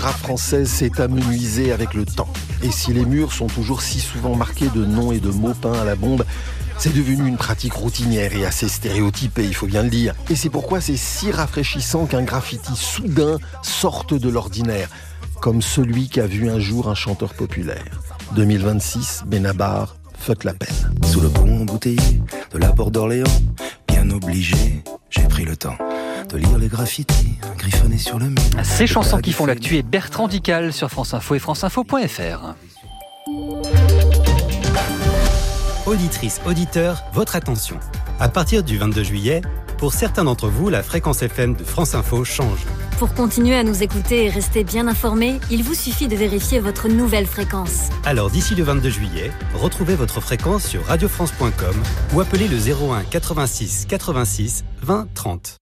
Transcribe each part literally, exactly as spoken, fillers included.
Le rap français s'est amenuisé avec le temps. Et si les murs sont toujours si souvent marqués de noms et de mots peints à la bombe, c'est devenu une pratique routinière et assez stéréotypée, il faut bien le dire. Et c'est pourquoi c'est si rafraîchissant qu'un graffiti soudain sorte de l'ordinaire, comme celui qu'a vu un jour un chanteur populaire. deux mille vingt-six, Benabar, fuck la peine. Sous le pont embouteillé de la porte d'Orléans, bien obligé, j'ai pris le temps de lire les graffitis griffonnés sur le mur. Ces chansons qui font l'actu et Bertrand Dical sur France Info et franceinfo point f r. Auditrices, auditeurs, votre attention. À partir du vingt-deux juillet, pour certains d'entre vous, la fréquence F M de France Info change. Pour continuer à nous écouter et rester bien informés, il vous suffit de vérifier votre nouvelle fréquence. Alors d'ici le vingt-deux juillet, retrouvez votre fréquence sur radio france point com ou appelez le zéro un quatre-vingt-six quatre-vingt-six vingt trente.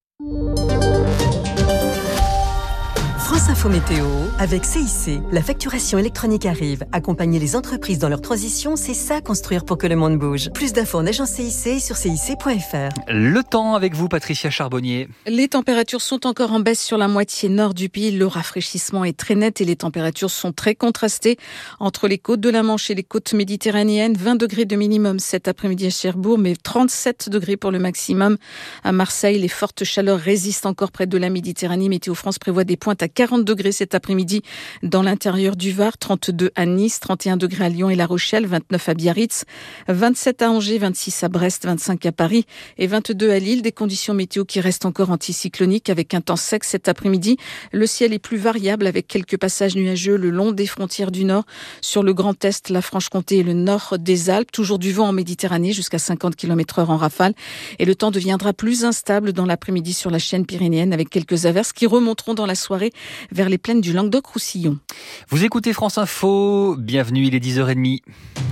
France Info Météo, avec C I C, la facturation électronique arrive. Accompagner les entreprises dans leur transition, c'est ça construire pour que le monde bouge. Plus d'infos en agence C I C sur C I C point F R. Le temps avec vous, Patricia Charbonnier. Les températures sont encore en baisse sur la moitié nord du pays. Le rafraîchissement est très net et les températures sont très contrastées entre les côtes de la Manche et les côtes méditerranéennes. vingt degrés de minimum cet après-midi à Cherbourg, mais trente-sept degrés pour le maximum à Marseille. Les fortes chaleurs résistent encore près de la Méditerranée. Météo France prévoit des pointes à quarante degrés cet après-midi dans l'intérieur du Var, trente-deux à Nice, trente et un degrés à Lyon et La Rochelle, vingt-neuf à Biarritz, vingt-sept à Angers, vingt-six à Brest, vingt-cinq à Paris et vingt-deux à Lille. Des conditions météo qui restent encore anticycloniques avec un temps sec cet après-midi. Le ciel est plus variable avec quelques passages nuageux le long des frontières du Nord sur le Grand Est, la Franche-Comté et le nord des Alpes. Toujours du vent en Méditerranée jusqu'à cinquante kilomètres heure en rafale et le temps deviendra plus instable dans l'après-midi sur la chaîne pyrénéenne avec quelques averses qui remonteront dans la soirée vers les plaines du Languedoc-Roussillon. Vous écoutez France Info, bienvenue, il est dix heures trente.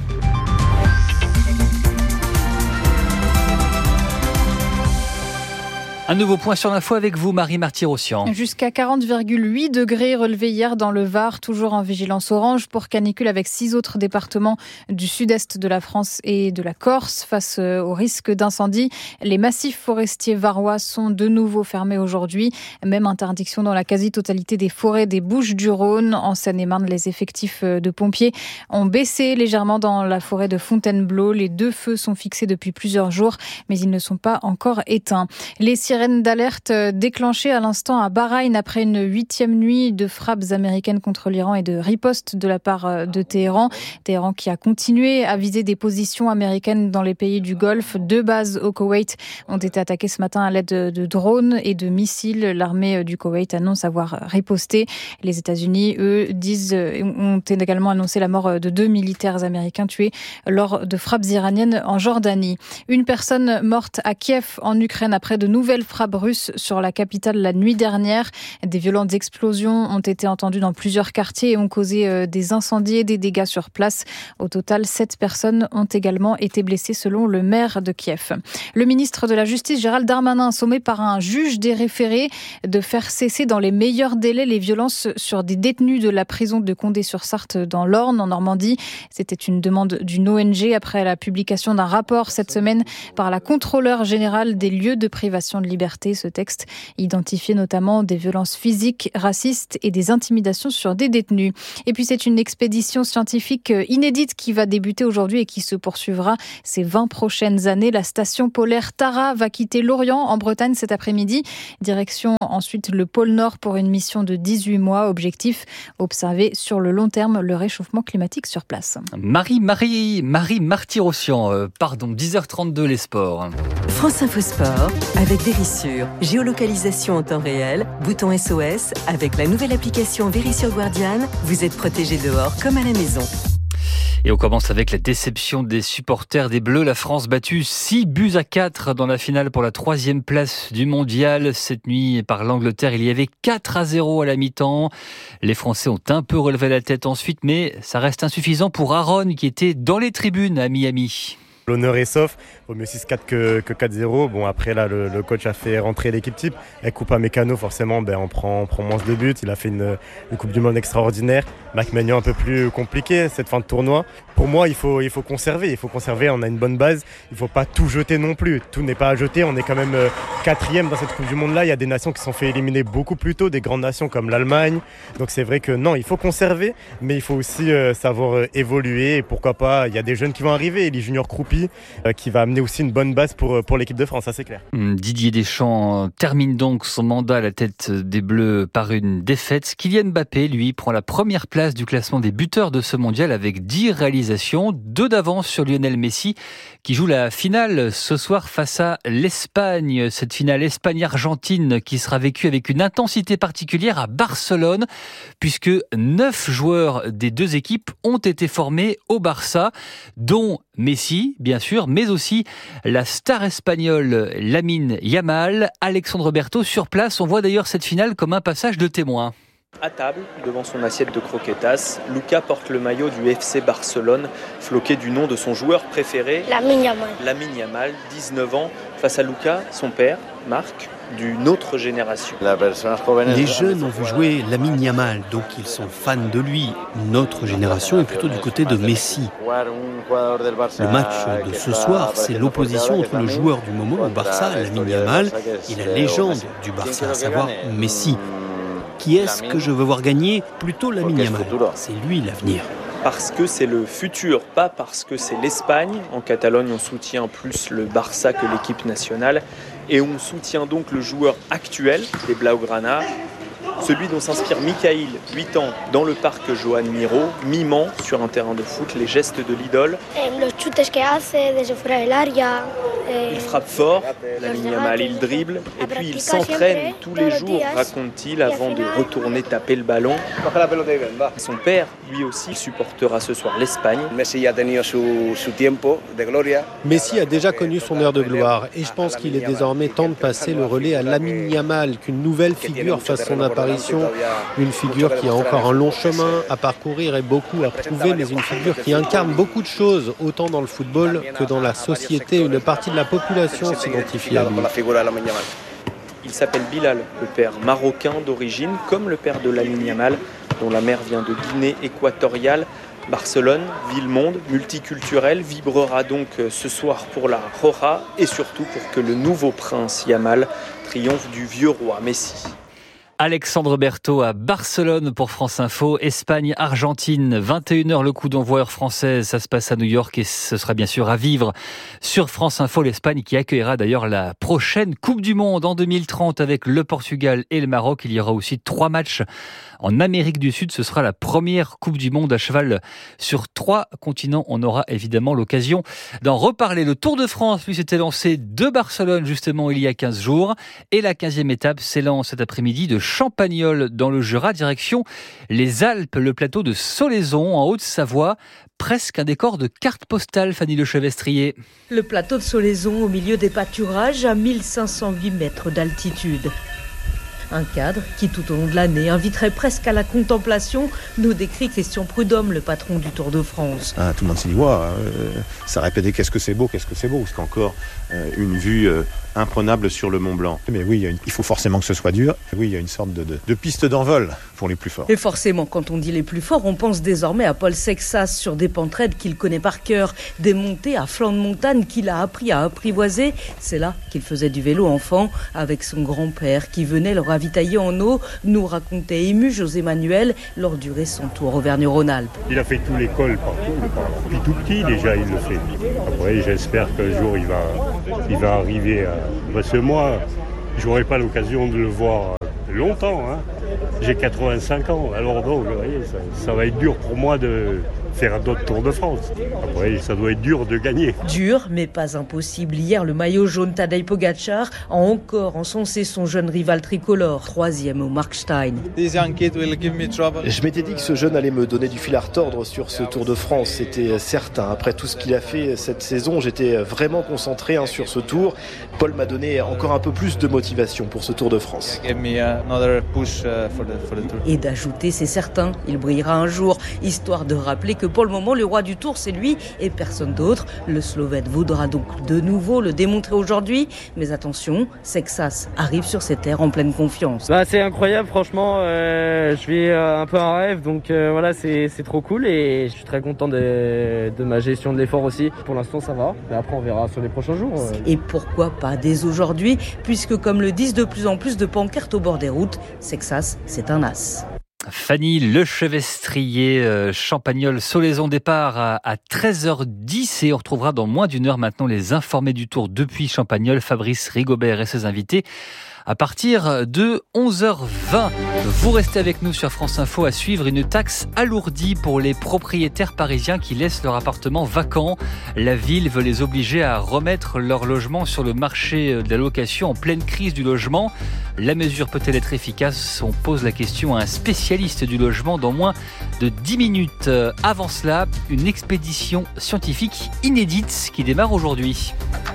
Un nouveau point sur l'info avec vous, Marie Marty-Rossian. Jusqu'à quarante virgule huit degrés relevés hier dans le Var, toujours en vigilance orange pour canicule avec six autres départements du sud-est de la France et de la Corse. Face au risque d'incendie, les massifs forestiers varois sont de nouveau fermés aujourd'hui. Même interdiction dans la quasi-totalité des forêts des Bouches-du-Rhône. En Seine-et-Marne, les effectifs de pompiers ont baissé légèrement dans la forêt de Fontainebleau. Les deux feux sont fixés depuis plusieurs jours, mais ils ne sont pas encore éteints. Les sirènes d'alerte déclenchée à l'instant à Bahreïn après une huitième nuit de frappes américaines contre l'Iran et de riposte de la part de Téhéran. Téhéran qui a continué à viser des positions américaines dans les pays du Golfe. Deux bases au Koweït ont été attaquées ce matin à l'aide de drones et de missiles. L'armée du Koweït annonce avoir riposté. Les États-Unis, eux, disent, ont également annoncé la mort de deux militaires américains tués lors de frappes iraniennes en Jordanie. Une personne morte à Kiev en Ukraine après de nouvelles frappes russes sur la capitale la nuit dernière. Des violentes explosions ont été entendues dans plusieurs quartiers et ont causé des incendies et des dégâts sur place. Au total, sept personnes ont également été blessées selon le maire de Kiev. Le ministre de la Justice, Gérald Darmanin, sommé par un juge des référés de faire cesser dans les meilleurs délais les violences sur des détenus de la prison de Condé-sur-Sarthe dans l'Orne, en Normandie. C'était une demande d'une O N G après la publication d'un rapport cette semaine par la contrôleure générale des lieux de privation de liberté. Ce texte identifiait notamment des violences physiques, racistes et des intimidations sur des détenus. Et puis c'est une expédition scientifique inédite qui va débuter aujourd'hui et qui se poursuivra ces vingt prochaines années. La station polaire Tara va quitter Lorient en Bretagne cet après-midi. Direction ensuite le pôle Nord pour une mission de dix-huit mois. Objectif, observer sur le long terme le réchauffement climatique sur place. Marie, Marie, Marie Marty-Rossian, euh, pardon, dix heures trente-deux les sports. France Info Sport avec Vérissure. Géolocalisation en temps réel, bouton S O S. Avec la nouvelle application Vérissure Guardian, vous êtes protégé dehors comme à la maison. Et on commence avec la déception des supporters des Bleus. La France battue six buts à quatre dans la finale pour la troisième place du mondial. Cette nuit, par l'Angleterre, il y avait quatre à zéro à la mi-temps. Les Français ont un peu relevé la tête ensuite, mais ça reste insuffisant pour Aaron qui était dans les tribunes à Miami. L'honneur est sauf Vaut mieux six quatre que, que quatre zéro. Bon, après, là, le, le coach a fait rentrer l'équipe type. Avec Upamecano, forcément, ben, on, prend, on prend moins de buts. Il a fait une, une Coupe du Monde extraordinaire. Mike Maignan un peu plus compliqué, cette fin de tournoi. Pour moi, il faut, il faut conserver. Il faut conserver, on a une bonne base. Il ne faut pas tout jeter non plus. Tout n'est pas à jeter. On est quand même quatrième dans cette Coupe du Monde-là. Il y a des nations qui se sont fait éliminer beaucoup plus tôt, des grandes nations comme l'Allemagne. Donc c'est vrai que non, il faut conserver, mais il faut aussi euh, savoir euh, évoluer. Et pourquoi pas, il y a des jeunes qui vont arriver. Elie Junior Kroupi, euh, qui va amener aussi une bonne base pour, pour l'équipe de France, ça c'est clair. Didier Deschamps termine donc son mandat à la tête des Bleus par une défaite. Kylian Mbappé, lui, prend la première place du classement des buteurs de ce mondial avec dix réalisations, deux d'avance sur Lionel Messi, qui joue la finale ce soir face à l'Espagne. Cette finale Espagne-Argentine qui sera vécue avec une intensité particulière à Barcelone, puisque neuf joueurs des deux équipes ont été formés au Barça, dont Messi, bien sûr, mais aussi la star espagnole Lamine Yamal. Alexandre Berthaud, sur place, on voit d'ailleurs cette finale comme un passage de témoin. À table, devant son assiette de croquetas, Lucas porte le maillot du F C Barcelone, floqué du nom de son joueur préféré, Lamine Yamal. Lamine Yamal, dix-neuf ans, face à Lucas, son père, Marc, d'une autre génération. Les jeunes ont vu jouer Lamine Yamal, donc ils sont fans de lui. Notre génération est plutôt du côté de Messi. Le match de ce soir, c'est l'opposition entre le joueur du moment au Barça, Lamine Yamal, et la légende du Barça, à savoir Messi. Qui est-ce que je veux voir gagner? Plutôt Lamine Yamal. C'est lui l'avenir. Parce que c'est le futur, pas parce que c'est l'Espagne. En Catalogne, on soutient plus le Barça que l'équipe nationale. Et on soutient donc le joueur actuel des Blaugrana, celui dont s'inspire Mikhail, huit ans, dans le parc Joan Miró, mimant sur un terrain de foot les gestes de l'idole. Il frappe fort, Lamine Yamal, il dribble, et puis il s'entraîne tous les jours, raconte-t-il, avant de retourner taper le ballon. Son père, lui aussi, supportera ce soir l'Espagne. Messi a déjà connu son heure de gloire, et je pense qu'il est désormais temps de passer le relais à Lamine Yamal, qu'une nouvelle figure fasse son apparition. Une figure qui a encore un long chemin à parcourir et beaucoup à prouver, mais une figure qui incarne beaucoup de choses, autant dans le football que dans la société. Une partie de la population s'identifie à lui. Il s'appelle Bilal, le père marocain d'origine, comme le père de Lamine Yamal, dont la mère vient de Guinée équatoriale. Barcelone, ville-monde, multiculturelle, vibrera donc ce soir pour la Roja et surtout pour que le nouveau prince Yamal triomphe du vieux roi Messi. Alexandre Berthaud à Barcelone pour France Info. Espagne, Argentine, vingt et une heures le coup d'envoi heure française. Ça se passe à New York et ce sera bien sûr à vivre sur France Info. L'Espagne qui accueillera d'ailleurs la prochaine Coupe du Monde en deux mille trente avec le Portugal et le Maroc. Il y aura aussi trois matchs en Amérique du Sud. Ce sera la première Coupe du Monde à cheval sur trois continents. On aura évidemment l'occasion d'en reparler. Le Tour de France, lui, s'était lancé de Barcelone justement il y a quinze jours. Et la quinzième étape s'élance cet après-midi de Champagnole dans le Jura, direction les Alpes, le plateau de Solaizon en Haute-Savoie. Presque un décor de carte postale, Fanny Lechevestrier. Le plateau de Solaizon au milieu des pâturages à mille cinq cent huit mètres d'altitude. Un cadre qui, tout au long de l'année, inviterait presque à la contemplation, nous décrit Christian Prudhomme, le patron du Tour de France. Ah, tout le monde s'est dit, ouais, euh, ça répétait qu'est-ce que c'est beau, qu'est-ce que c'est beau. C'est encore euh, une vue euh, imprenable sur le Mont Blanc. Mais oui, il, y a une, il faut forcément que ce soit dur. Oui, il y a une sorte de, de, de piste d'envol pour les plus forts. Et forcément, quand on dit les plus forts, on pense désormais à Paul Sexas sur des pentes raides qu'il connaît par cœur, des montées à flanc de montagne qu'il a appris à apprivoiser. C'est là qu'il faisait du vélo enfant avec son grand-père qui venait le ravitailler en eau, nous racontait ému José Manuel lors du récent Tour Auvergne-Rhône-Alpes. Il a fait tout l'école partout, depuis tout petit déjà il le fait. Après j'espère qu'un jour il va, il va arriver à... Parce que moi, j'aurai pas l'occasion de le voir longtemps, hein. J'ai quatre-vingt-cinq ans, alors donc, vous voyez, ça, ça va être dur pour moi de faire d'autres Tours de France. Après, ça doit être dur de gagner. Dur, mais pas impossible. Hier, le maillot jaune Tadej Pogacar a encore encensé son jeune rival tricolore, troisième au Markstein. Je m'étais dit que ce jeune allait me donner du fil à retordre sur ce Tour de France, c'était certain. Après tout ce qu'il a fait cette saison, j'étais vraiment concentré hein, sur ce Tour. Paul m'a donné encore un peu plus de motivation pour ce Tour de France. Et d'ajouter, c'est certain, il brillera un jour, histoire de rappeler que pour le moment, le roi du Tour, c'est lui et personne d'autre. Le Slovène voudra donc de nouveau le démontrer aujourd'hui. Mais attention, Sexas arrive sur ses terres en pleine confiance. Bah, c'est incroyable, franchement. Euh, je vis euh, un peu un rêve, donc euh, voilà, c'est, c'est trop cool et je suis très content de, de ma gestion de l'effort aussi. Pour l'instant, ça va. Mais après, on verra sur les prochains jours. Euh. Et pourquoi pas dès aujourd'hui, puisque comme le disent de plus en plus de pancartes au bord des routes, Sexas, c'est un as. Fanny Lechevestrier, euh, Champagnole, Solaison, départ à, à treize heures dix et on retrouvera dans moins d'une heure maintenant les informés du Tour depuis Champagnole, Fabrice Rigobert et ses invités. À partir de onze heures vingt, vous restez avec nous sur France Info à suivre une taxe alourdie pour les propriétaires parisiens qui laissent leur appartement vacant. La ville veut les obliger à remettre leur logement sur le marché de la location en pleine crise du logement. La mesure peut-elle être efficace ? On pose la question à un spécialiste du logement dans moins de dix minutes. Avant cela, une expédition scientifique inédite qui démarre aujourd'hui.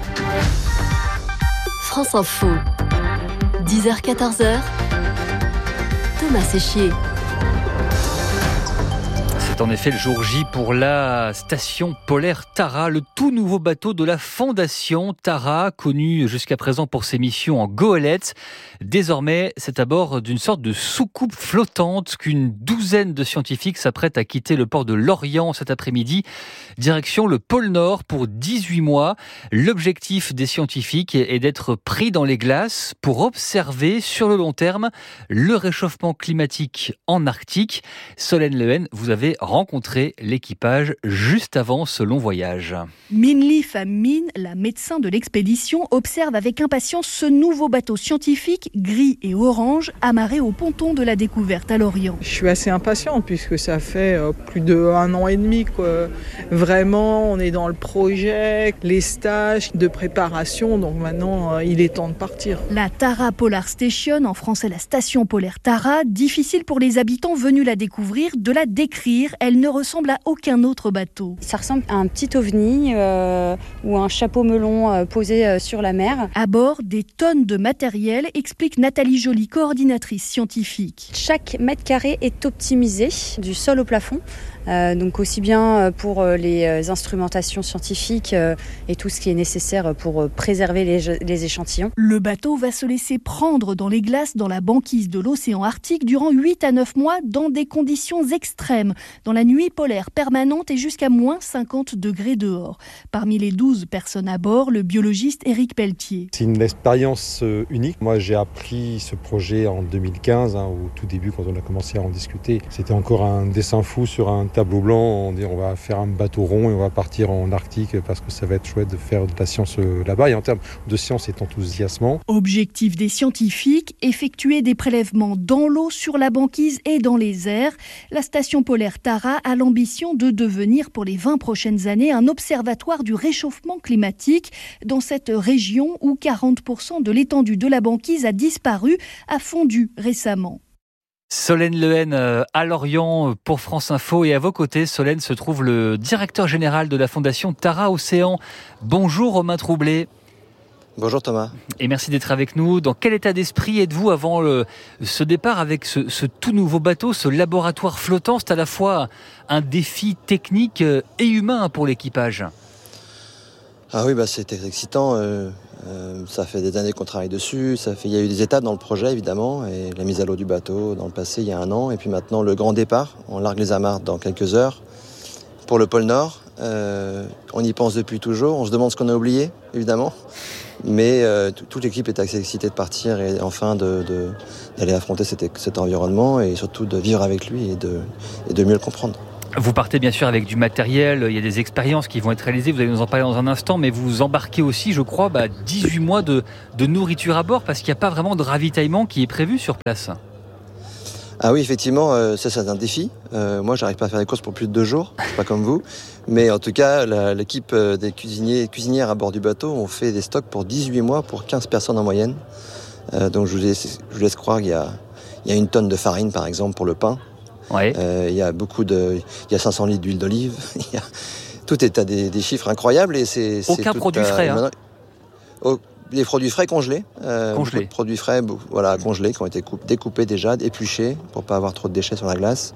France Info. dix heures quatorze heures, Thomas Séchier. C'est en effet le jour J pour la station polaire Tara, le tout nouveau bateau de la Fondation Tara, connu jusqu'à présent pour ses missions en goélette. Désormais, c'est à bord d'une sorte de soucoupe flottante qu'une douzaine de scientifiques s'apprêtent à quitter le port de Lorient cet après-midi, direction le pôle Nord pour dix-huit mois. L'objectif des scientifiques est d'être pris dans les glaces pour observer sur le long terme le réchauffement climatique en Arctique. Solène Lehen, vous avez rencontré l'équipage juste avant ce long voyage. Minli Pham Minh, la médecin de l'expédition, observe avec impatience ce nouveau bateau scientifique gris et orange amarré au ponton de la découverte à Lorient. Je suis assez impatiente puisque ça fait plus d'un an et demi quoi. Vraiment, on est dans le projet, les stages de préparation, donc maintenant il est temps de partir. La Tara Polar Station, en français la station polaire Tara, difficile pour les habitants venus la découvrir de la décrire. Elle ne ressemble à aucun autre bateau. Ça ressemble à un petit ovni euh, ou un chapeau melon euh, posé euh, sur la mer. À bord, des tonnes de matériel, explique Nathalie Joly, coordinatrice scientifique. Chaque mètre carré est optimisé du sol au plafond. Euh, donc aussi bien pour les instrumentations scientifiques euh, et tout ce qui est nécessaire pour préserver les, les échantillons. Le bateau va se laisser prendre dans les glaces dans la banquise de l'océan Arctique durant huit à neuf mois dans des conditions extrêmes, dans la nuit polaire permanente et jusqu'à moins cinquante degrés dehors. Parmi les douze personnes à bord, le biologiste Éric Pelletier. C'est une expérience unique. Moi j'ai appris ce projet en deux mille quinze, hein, au tout début quand on a commencé à en discuter. C'était encore un dessin fou sur un tableau blanc, on dit on va faire un bateau rond et on va partir en Arctique parce que ça va être chouette de faire de la science là-bas. Et en termes de science, c'est enthousiasmant. Objectif des scientifiques, effectuer des prélèvements dans l'eau, sur la banquise et dans les airs. La station polaire Tara a l'ambition de devenir pour les vingt prochaines années un observatoire du réchauffement climatique dans cette région où quarante pour cent de l'étendue de la banquise a disparu, a fondu récemment. Solène Lehen à Lorient pour France Info et à vos côtés, Solène, se trouve le directeur général de la Fondation Tara Océan. Bonjour Romain Troublé. Bonjour Thomas. Et merci d'être avec nous. Dans quel état d'esprit êtes-vous avant le, ce départ avec ce, ce tout nouveau bateau, ce laboratoire flottant ? C'est à la fois un défi technique et humain pour l'équipage. Ah oui, bah c'était excitant. Euh, euh, ça fait des années qu'on travaille dessus. Ça fait, il y a eu des étapes dans le projet évidemment, et la mise à l'eau du bateau dans le passé il y a un an, et puis maintenant le grand départ. On largue les amarres dans quelques heures pour le pôle Nord. Euh, on y pense depuis toujours. On se demande ce qu'on a oublié évidemment, mais euh, t- toute l'équipe est assez excitée de partir et enfin de, de, d'aller affronter cet, cet environnement et surtout de vivre avec lui et de, et de mieux le comprendre. Vous partez bien sûr avec du matériel, il y a des expériences qui vont être réalisées, vous allez nous en parler dans un instant, mais vous embarquez aussi, je crois, bah, dix-huit mois de, de nourriture à bord, parce qu'il n'y a pas vraiment de ravitaillement qui est prévu sur place. Ah oui, effectivement, euh, ça c'est un défi. Euh, moi, j'arrive pas à faire des courses pour plus de deux jours, c'est pas comme vous. Mais en tout cas, la, l'équipe des cuisiniers et cuisinières à bord du bateau ont fait des stocks pour dix-huit mois, pour quinze personnes en moyenne. Euh, donc je vous, laisse, je vous laisse croire qu'il y a, il y a une tonne de farine, par exemple, pour le pain. Ouais. Euh, il y a beaucoup de, il y a cinq cents litres d'huile d'olive. Il y a, tout est à des, des chiffres incroyables et c'est. Aucun c'est produit à, frais. Hein. Oh, les produits frais congelés. Euh, congelés. Produits frais, voilà, congelés qui ont été coup, découpés déjà, épluchés pour pas avoir trop de déchets sur la glace.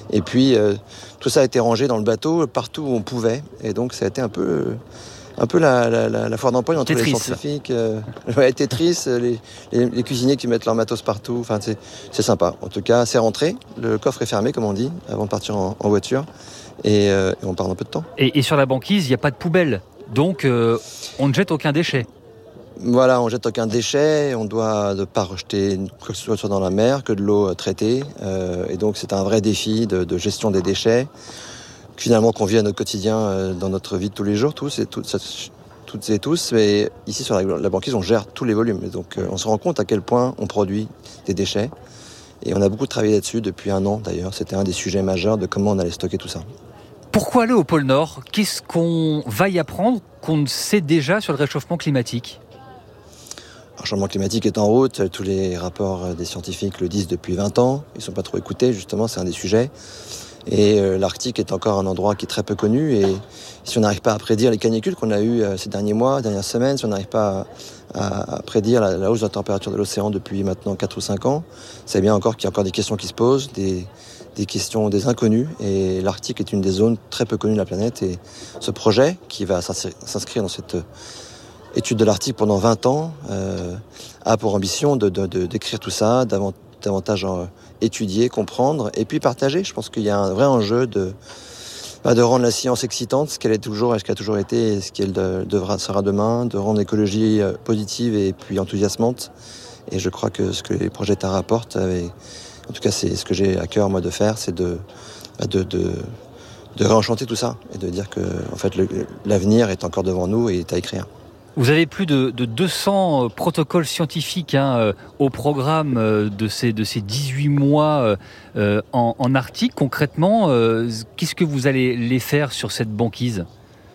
Et puis, euh, tout ça a été rangé dans le bateau partout où on pouvait. Et donc, ça a été un peu, un peu la, la, la, la foire d'empoigne entre Tetris. Les scientifiques. Euh, ouais, Tetris, les, les, les cuisiniers qui mettent leur matos partout. Enfin, c'est, c'est sympa. En tout cas, c'est rentré. Le coffre est fermé, comme on dit, avant de partir en, en voiture. Et, euh, et on part dans peu de temps. Et, et sur la banquise, il n'y a pas de poubelle. Donc, euh, on ne jette aucun déchet. Voilà, on jette aucun déchet, on doit ne pas rejeter quoi que ce soit dans la mer, que de l'eau traitée. Euh, et donc c'est un vrai défi de, de gestion des déchets, finalement qu'on vit à notre quotidien, euh, dans notre vie de tous les jours, tous et toutes, toutes et tous. Mais ici sur la, la banquise, on gère tous les volumes. Et donc euh, on se rend compte à quel point on produit des déchets. Et on a beaucoup travaillé là-dessus depuis un an d'ailleurs. C'était un des sujets majeurs de comment on allait stocker tout ça. Pourquoi aller au pôle Nord ? Qu'est-ce qu'on va y apprendre qu'on sait déjà sur le réchauffement climatique ? Le changement climatique est en route, tous les rapports des scientifiques le disent depuis vingt ans, ils ne sont pas trop écoutés, justement, c'est un des sujets. Et euh, l'Arctique est encore un endroit qui est très peu connu, et si on n'arrive pas à prédire les canicules qu'on a eues euh, ces derniers mois, dernières semaines, si on n'arrive pas à, à, à prédire la, la hausse de la température de l'océan depuis maintenant quatre ou cinq ans, c'est bien encore qu'il y a encore des questions qui se posent, des, des questions, des inconnus, et l'Arctique est une des zones très peu connues de la planète, et ce projet qui va s'inscrire dans cette étude de l'Arctique pendant vingt ans, euh, a pour ambition de, de, de, d'écrire tout ça, davantage euh, étudier, comprendre, et puis partager. Je pense qu'il y a un vrai enjeu de, bah, de rendre la science excitante, ce qu'elle est toujours, et ce qu'elle a toujours été, et ce qu'elle de, devra, sera demain, de rendre l'écologie euh, positive et puis enthousiasmante. Et je crois que ce que les projets Tara apportent, et, en tout cas c'est ce que j'ai à cœur moi de faire, c'est de, bah, de, de, de réenchanter tout ça, et de dire que en fait, le, l'avenir est encore devant nous et est à écrire. Vous avez plus de, de deux cents protocoles scientifiques hein, euh, au programme euh, de, ces, de ces dix-huit mois euh, en, en Arctique. Concrètement, euh, qu'est-ce que vous allez les faire sur cette banquise ?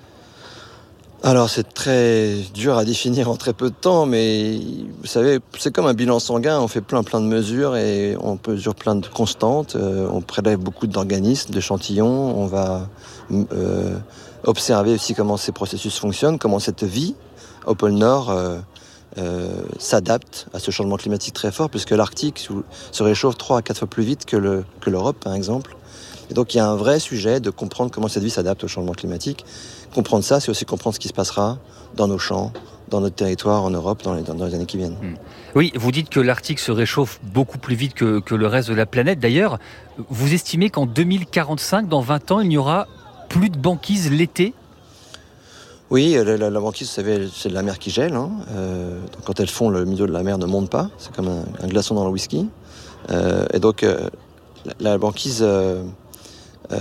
Alors c'est très dur à définir en très peu de temps, mais vous savez, c'est comme un bilan sanguin, on fait plein plein de mesures et on mesure plein de constantes, euh, on prélève beaucoup d'organismes, d'échantillons, on va euh, observer aussi comment ces processus fonctionnent, comment cette vie au pôle Nord euh, euh, s'adapte à ce changement climatique très fort, puisque l'Arctique se réchauffe trois à quatre fois plus vite que, le, que l'Europe, par exemple. Et donc il y a un vrai sujet de comprendre comment cette vie s'adapte au changement climatique. Comprendre ça, c'est aussi comprendre ce qui se passera dans nos champs, dans notre territoire en Europe dans les, dans les années qui viennent. Oui, vous dites que l'Arctique se réchauffe beaucoup plus vite que, que le reste de la planète. D'ailleurs, vous estimez qu'en deux mille quarante-cinq, dans vingt ans, il n'y aura plus de banquise l'été ? Oui, la, la, la banquise, vous savez, c'est de la mer qui gèle. Hein. Euh, donc quand elle fond, le milieu de la mer ne monte pas. C'est comme un, un glaçon dans le whisky. Euh, et donc, euh, la, la banquise, euh, euh,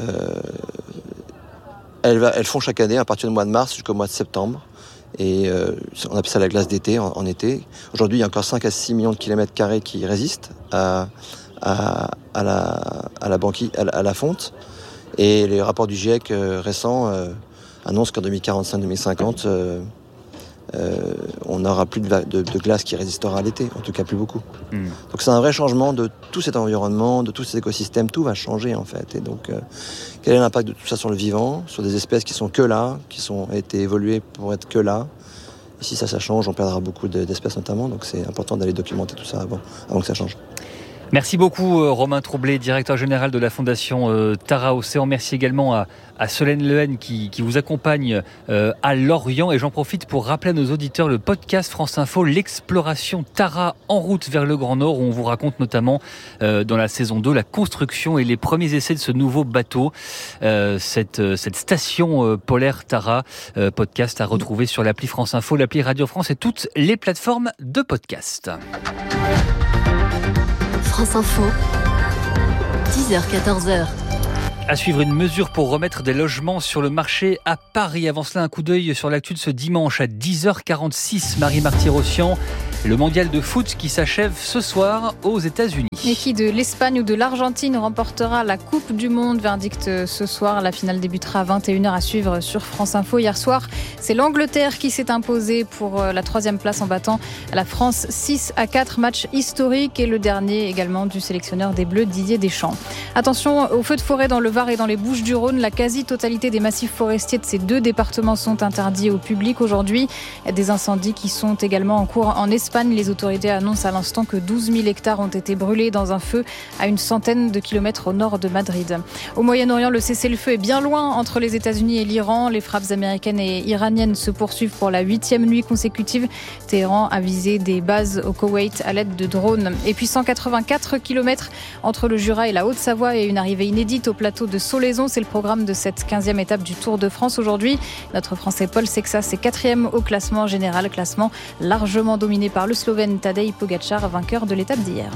elle, va, elle fond chaque année à partir du mois de mars jusqu'au mois de septembre. Et euh, on appelle ça la glace d'été, en, en été. Aujourd'hui, il y a encore cinq à six millions de kilomètres carrés qui résistent à, à, à, la, à, la, banquise, à, la, à la fonte. Et les rapports du GIEC euh, récents euh, annonce qu'en deux mille quarante-cinq deux mille cinquante, euh, euh, on n'aura plus de, de, de glace qui résistera à l'été, en tout cas plus beaucoup. Mmh. Donc c'est un vrai changement de tout cet environnement, de tous ces écosystèmes, tout va changer en fait. Et donc euh, quel est l'impact de tout ça sur le vivant, sur des espèces qui sont que là, qui ont été évoluées pour être que là. Et si ça, ça change, on perdra beaucoup de, d'espèces notamment, donc c'est important d'aller documenter tout ça avant, avant que ça change. Merci beaucoup Romain Troublé, directeur général de la Fondation euh, Tara Océan. Merci également à, à Solène Lehen qui, qui vous accompagne euh, à Lorient. Et j'en profite pour rappeler à nos auditeurs le podcast France Info, l'exploration Tara en route vers le Grand Nord, où on vous raconte notamment euh, dans la saison deux la construction et les premiers essais de ce nouveau bateau, euh, cette, cette station euh, polaire Tara. Euh, podcast à retrouver sur l'appli France Info, l'appli Radio France et toutes les plateformes de podcast. France Info, dix heures quatorze heures. À suivre une mesure pour remettre des logements sur le marché à Paris. Avant cela, un coup d'œil sur l'actu de ce dimanche à dix heures quarante-six. Marie Marty-Rossian, le mondial de foot qui s'achève ce soir aux États-Unis. Et qui de l'Espagne ou de l'Argentine remportera la Coupe du Monde? Verdict ce soir. La finale débutera à vingt et une heures à suivre sur France Info. Hier soir, c'est l'Angleterre qui s'est imposée pour la troisième place en battant la France six à quatre. Match historique et le dernier également du sélectionneur des Bleus Didier Deschamps. Attention aux feux de forêt dans le Var et dans les Bouches-du-Rhône. La quasi-totalité des massifs forestiers de ces deux départements sont interdits au public aujourd'hui. Des incendies qui sont également en cours en Espagne Espagne. Les autorités annoncent à l'instant que douze mille hectares ont été brûlés dans un feu à une centaine de kilomètres au nord de Madrid. Au Moyen-Orient, le cessez-le-feu est bien loin entre les États-Unis et l'Iran. Les frappes américaines et iraniennes se poursuivent pour la huitième nuit consécutive. Téhéran a visé des bases au Koweït à l'aide de drones. Et puis cent quatre-vingt-quatre kilomètres entre le Jura et la Haute-Savoie et une arrivée inédite au plateau de Solaizon. C'est le programme de cette quinzième étape du Tour de France aujourd'hui. Notre Français Paul Sexas est quatrième au classement général, classement largement dominé par le Slovène Tadej Pogačar, vainqueur de l'étape d'hier.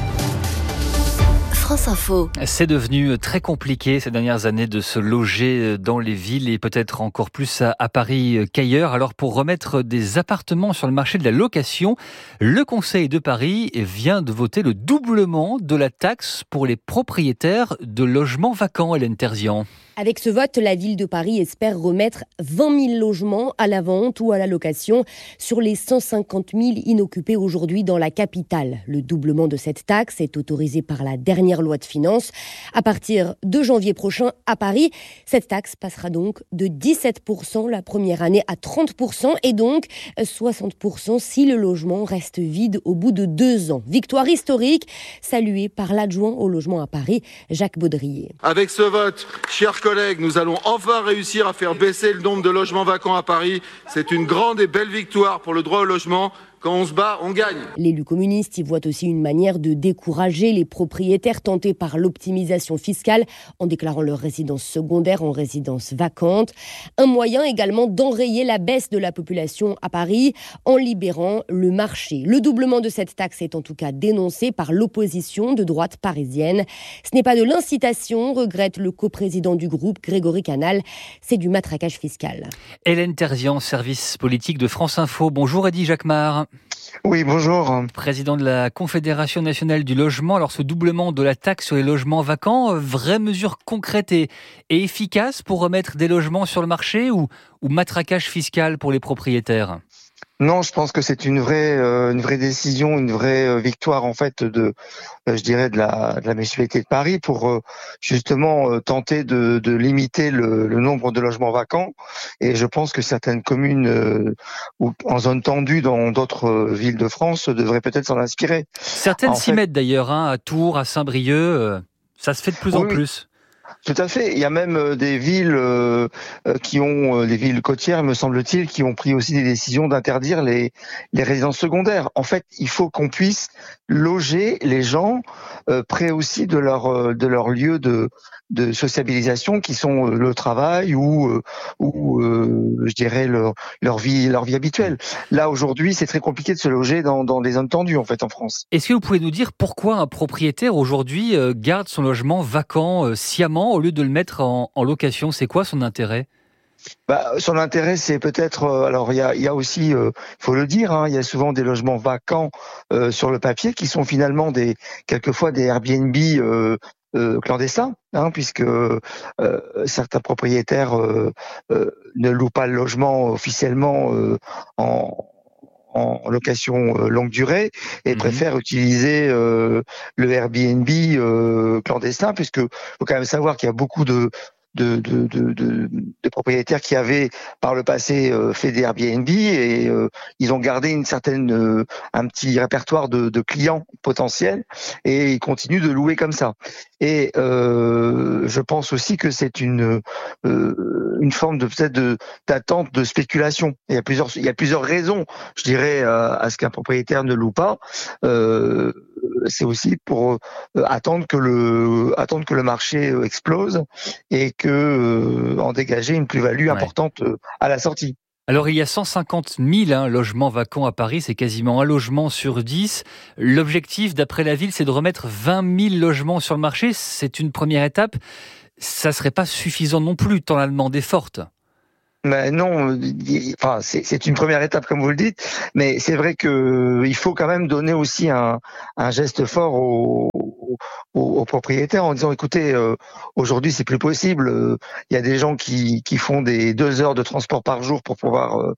France Info. C'est devenu très compliqué ces dernières années de se loger dans les villes et peut-être encore plus à, à Paris qu'ailleurs. Alors pour remettre des appartements sur le marché de la location, le Conseil de Paris vient de voter le doublement de la taxe pour les propriétaires de logements vacants, Hélène Terzian. Avec ce vote, la ville de Paris espère remettre vingt mille logements à la vente ou à la location sur les cent cinquante mille inoccupés aujourd'hui dans la capitale. Le doublement de cette taxe est autorisé par la dernière loi de finances. À partir de janvier prochain à Paris, cette taxe passera donc de dix-sept pour cent la première année à trente pour cent et donc soixante pour cent si le logement reste vide au bout de deux ans. Victoire historique saluée par l'adjoint au logement à Paris, Jacques Baudrier. Avec ce vote, chers collègues, nous allons enfin réussir à faire baisser le nombre de logements vacants à Paris. C'est une grande et belle victoire pour le droit au logement. Quand on se bat, on gagne. L'élu communiste y voit aussi une manière de décourager les propriétaires tentés par l'optimisation fiscale en déclarant leur résidence secondaire en résidence vacante. Un moyen également d'enrayer la baisse de la population à Paris en libérant le marché. Le doublement de cette taxe est en tout cas dénoncé par l'opposition de droite parisienne. Ce n'est pas de l'incitation, regrette le coprésident du groupe, Grégory Canal. C'est du matraquage fiscal. Hélène Terzian, service politique de France Info. Bonjour Eddy Jacquemart. Oui, bonjour. Président de la Confédération nationale du logement. Alors ce doublement de la taxe sur les logements vacants, vraie mesure concrète et, et efficace pour remettre des logements sur le marché ou, ou matraquage fiscal pour les propriétaires ? Non, je pense que c'est une vraie, euh, une vraie décision, une vraie euh, victoire en fait de, euh, je dirais de la, de la municipalité de Paris pour euh, justement euh, tenter de, de limiter le, le nombre de logements vacants. Et je pense que certaines communes euh, ou en zone tendue dans d'autres euh, villes de France devraient peut-être s'en inspirer. Certaines s'y fait... mettent d'ailleurs, hein, à Tours, à Saint-Brieuc, euh, ça se fait de plus oui, en plus. Tout à fait. Il y a même des villes euh, qui ont, des villes côtières, me semble-t-il, qui ont pris aussi des décisions d'interdire les, les résidences secondaires. En fait, il faut qu'on puisse loger les gens euh, près aussi de leur, de leur lieu de, de sociabilisation, qui sont le travail ou, ou euh, je dirais leur, leur vie, leur vie habituelle. Là aujourd'hui, c'est très compliqué de se loger dans, dans des zones tendues en fait en France. Est-ce que vous pouvez nous dire pourquoi un propriétaire aujourd'hui euh, garde son logement vacant euh, sciemment au lieu de le mettre en, en location? C'est quoi son intérêt? Bah, son intérêt, c'est peut-être. Euh, alors, il y a, il y a aussi, il euh, faut le dire, hein, il y a souvent des logements vacants euh, sur le papier qui sont finalement des, quelquefois des Airbnb euh, euh, clandestins, hein, puisque euh, certains propriétaires euh, euh, ne louent pas le logement officiellement euh, en en location euh, longue durée et mmh. préfèrent utiliser euh, le Airbnb euh, clandestin, puisque faut quand même savoir qu'il y a beaucoup de De, de, de, de, de propriétaires qui avaient par le passé euh, fait des Airbnb et euh, ils ont gardé une certaine euh, un petit répertoire de, de clients potentiels et ils continuent de louer comme ça. Et euh, je pense aussi que c'est une euh, une forme de peut-être de d'attente de spéculation. Il y a plusieurs il y a plusieurs raisons, je dirais, à, à ce qu'un propriétaire ne loue pas. Euh, c'est aussi pour euh, attendre que le attendre que le marché explose et que euh, en dégager une plus-value ouais. importante euh, à la sortie. Alors il y a cent cinquante mille hein, logements vacants à Paris, c'est quasiment un logement sur dix. L'objectif d'après la ville, c'est de remettre vingt mille logements sur le marché. C'est une première étape. Ça serait pas suffisant non plus, tant la demande est forte. Mais non, enfin c'est, c'est une première étape comme vous le dites, mais c'est vrai que il faut quand même donner aussi un, un geste fort aux, aux, aux propriétaires en disant écoutez, euh, aujourd'hui c'est plus possible. Il euh, y a des gens qui, qui font des deux heures de transport par jour pour pouvoir euh,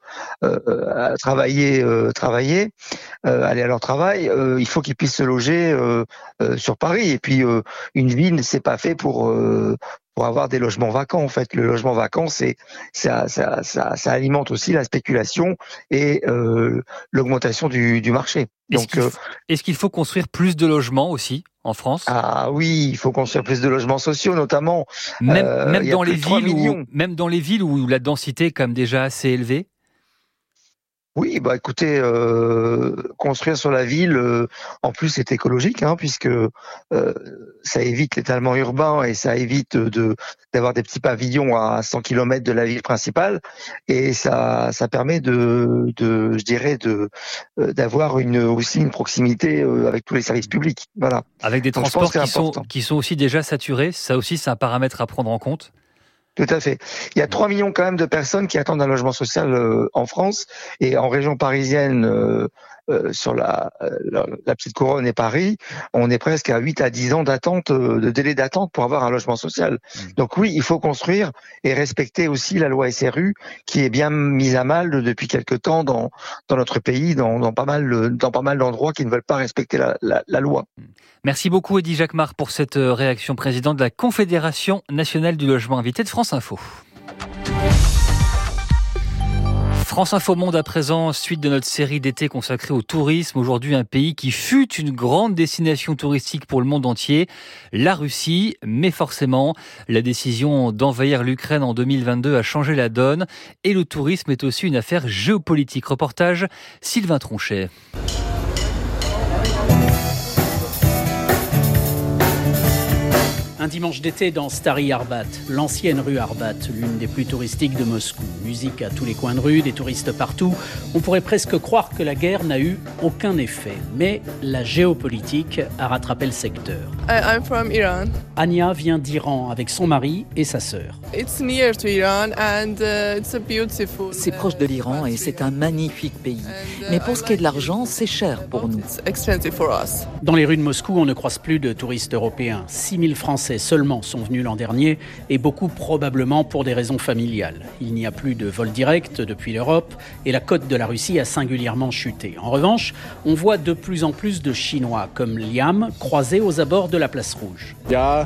euh, travailler, euh, travailler, euh, aller à leur travail. Euh, il faut qu'ils puissent se loger euh, euh, sur Paris. Et puis euh, une ville, c'est pas fait pour euh, pour avoir des logements vacants. En fait, le logement vacant, c'est ça, ça, ça, ça alimente aussi la spéculation et euh, l'augmentation du, du marché. Est-ce Donc, qu'il, f... euh, est-ce qu'il faut construire plus de logements aussi en France ? Ah oui, il faut construire plus de logements sociaux, notamment. Même, euh, même dans les villes où, même dans les villes où la densité est quand même déjà assez élevée. Oui, bah écoutez, euh, construire sur la ville, euh, en plus c'est écologique, hein, puisque euh, ça évite l'étalement urbain et ça évite de d'avoir des petits pavillons à cent kilomètres de la ville principale, et ça ça permet de, de je dirais de d'avoir une aussi une proximité avec tous les services publics. Voilà. Avec des Donc, transports qui sont qui sont aussi déjà saturés, ça aussi c'est un paramètre à prendre en compte. Tout à fait. Il y a trois millions quand même de personnes qui attendent un logement social euh, en France, et en région parisienne, euh, euh, sur la, la, la petite couronne et Paris, on est presque à huit à dix ans d'attente, euh, de délai d'attente pour avoir un logement social. Mmh. Donc oui, il faut construire et respecter aussi la loi S R U qui est bien mise à mal depuis quelque temps dans dans notre pays, dans, dans pas mal dans pas mal d'endroits qui ne veulent pas respecter la, la, la loi. Merci beaucoup Eddy Jacquemart pour cette réaction, président de la Confédération nationale du logement, invité de France Info. France Info Monde à présent, suite de notre série d'été consacrée au tourisme. Aujourd'hui, un pays qui fut une grande destination touristique pour le monde entier, la Russie. Mais forcément, la décision d'envahir l'Ukraine en deux mille vingt-deux a changé la donne. Et le tourisme est aussi une affaire géopolitique. Reportage Sylvain Tronchet. Un dimanche d'été dans Stary Arbat, l'ancienne rue Arbat, l'une des plus touristiques de Moscou. Musique à tous les coins de rue, des touristes partout. On pourrait presque croire que la guerre n'a eu aucun effet. Mais la géopolitique a rattrapé le secteur. I'm from Iran. Anya vient d'Iran avec son mari et sa sœur. It's near to Iran and uh, it's a beautiful. C'est proche de l'Iran et c'est un magnifique pays. Mais pour ce qui est de l'argent, c'est cher pour nous. It's expensive for us. Dans les rues de Moscou, on ne croise plus de touristes européens. six mille Français seulement sont venus l'an dernier, et beaucoup probablement pour des raisons familiales. Il n'y a plus de vol direct depuis l'Europe et la côte de la Russie a singulièrement chuté. En revanche, on voit de plus en plus de Chinois comme Liam croisés aux abords de la place Rouge.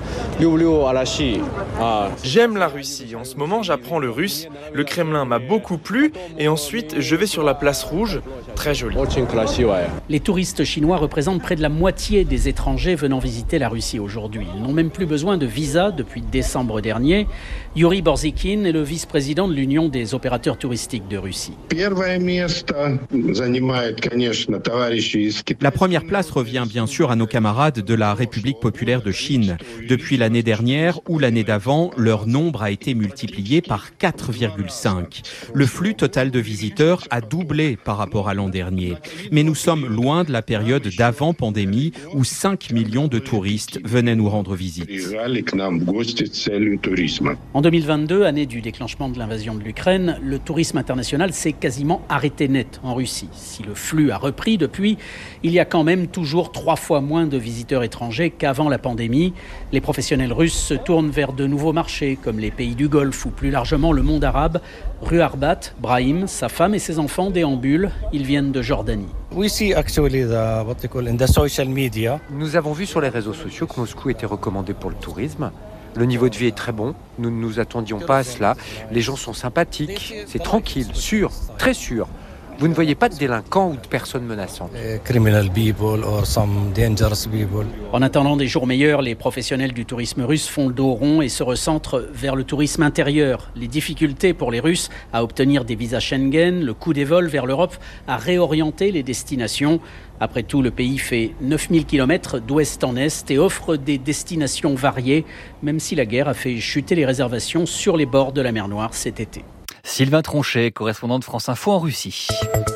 J'aime la Russie. En ce moment, j'apprends le russe. Le Kremlin m'a beaucoup plu et ensuite, je vais sur la place Rouge. Très joli. Les touristes chinois représentent près de la moitié des étrangers venant visiter la Russie aujourd'hui. Ils n'ont même plus besoin de visa depuis décembre dernier. Yuri Borzikin est le vice-président de l'Union des opérateurs touristiques de Russie. La première place revient bien sûr à nos camarades de la République populaire de Chine. Depuis l'année dernière ou l'année d'avant, leur nombre a été multiplié par quatre virgule cinq. Le flux total de visiteurs a doublé par rapport à l'an dernier. Mais nous sommes loin de la période d'avant-pandémie où cinq millions de touristes venaient nous rendre visite. En deux mille vingt-deux, année du déclenchement de l'invasion de l'Ukraine, le tourisme international s'est quasiment arrêté net en Russie. Si le flux a repris depuis, il y a quand même toujours trois fois moins de visiteurs étrangers qu'avant la pandémie. Les professionnels russes se tournent vers de nouveaux marchés, comme les pays du Golfe ou plus largement le monde arabe. Rue Arbat, Brahim, sa femme et ses enfants déambulent. Ils viennent de Jordanie. Nous avons vu sur les réseaux sociaux que Moscou était recommandé pour le tourisme. Le niveau de vie est très bon, nous ne nous attendions pas à cela. Les gens sont sympathiques, c'est tranquille, sûr, très sûr. Vous ne voyez pas de délinquants ou de personnes menaçantes. En attendant des jours meilleurs, les professionnels du tourisme russe font le dos rond et se recentrent vers le tourisme intérieur. Les difficultés pour les Russes à obtenir des visas Schengen, le coût des vols vers l'Europe a réorienté les destinations. Après tout, le pays fait neuf mille kilomètres d'ouest en est et offre des destinations variées, même si la guerre a fait chuter les réservations sur les bords de la mer Noire cet été. Sylvain Tronchet, correspondant de France Info en Russie.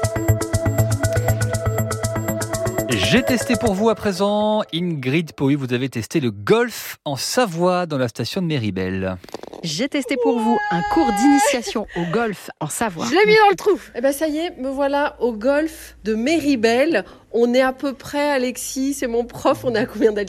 J'ai testé pour vous à présent, Ingrid Pohy, vous avez testé le golf en Savoie dans la station de Méribel. J'ai testé pour vous un cours d'initiation au golf en Savoie. Je l'ai mis dans le trou. Eh ben ça y est, me voilà au golf de Méribel. On est à peu près, Alexis, c'est mon prof, on est à combien d'altitude ?